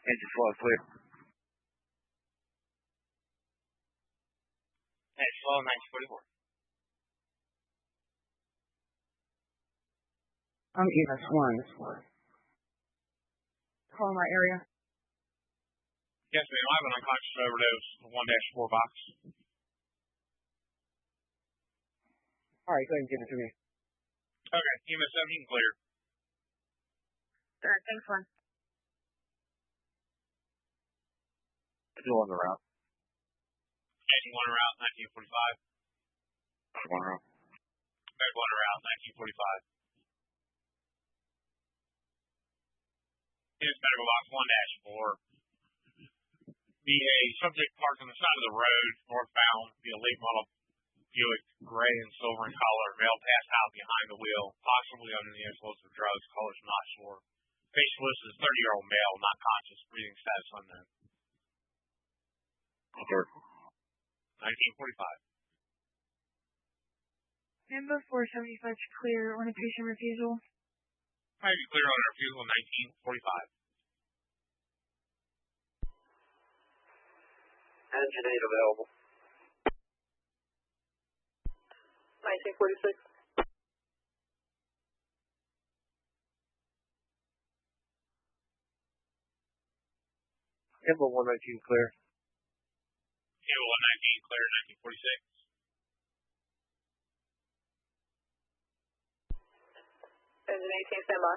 Engine flow clear. Hey, flow 1944. I'm EMS 1. Call my area. Yes, ma'am. I have an unconscious overdose. 1-4 box. All right, go ahead and give it to me. Okay, EMS 17 clear. All right, thanks, one. Still on the route. Heading 1 route 1945. One route. Med 1 route 1945. Here's medical box 1-4. Be a subject parked on the side of the road, northbound, be a late model Buick, gray and silver in color, male passed out behind the wheel, possibly under the influence of drugs, colors not sure. Faceless is 30-year-old male, not conscious, breathing status unknown. Okay. 1945. Amber 475 clear on a patient refusal. Maybe clear on refusal 1945. Engine 8 available. 1946. Amber 119 clear. Amber 119 clear 1946. Engine 18 standby.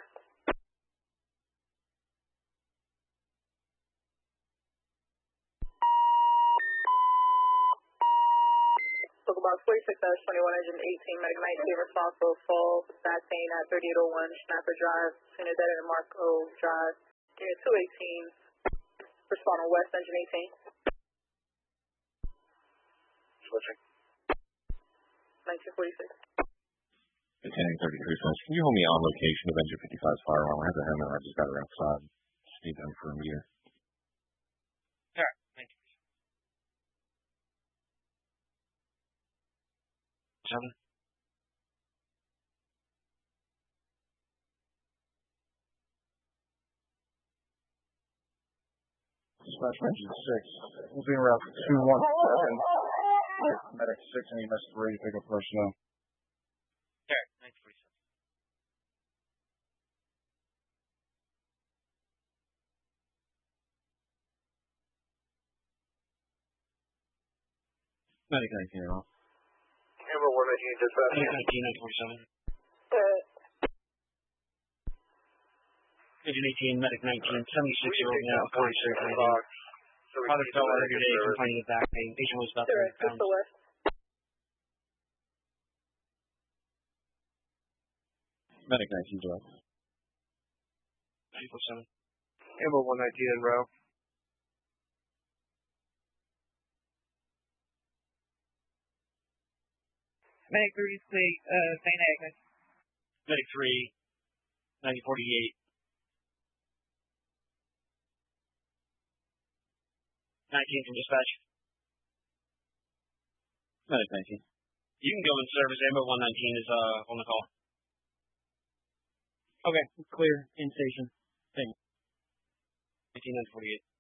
Local box 46-21, engine 18, medic 19, responsible, fall, Satain at 3801, Schnapper Drive, Trinidad and Marco Drive, unit 218, respond on west, engine 18. Switching. 1946. Attending 33 cents. Can you hold me on location of engine 55's firearm? I have the helmet. I just got her outside. Just need them for a meter. Sure. Thank you. 7. Dispatch engine 6. We'll be en route 217. Medic 6 and EMS 3 to pick up personnel. Sure. 1947. Medic 19 off. Amber 119 dispatch. Medic 19, 1947. Engine 18, Medic 19, 76-year-old male, 46 rating. Father fell earlier today complaining of back pain. Patient was about 30 pounds. west. Medic 19 direct. 947. Amber 119 en route. Medic 3 is clear, St. Agnes. Medic 3, 1948. 19 from dispatch. Medic 19. You can go in service. Amber 119 is on the call. Okay, clear, in station. 1948.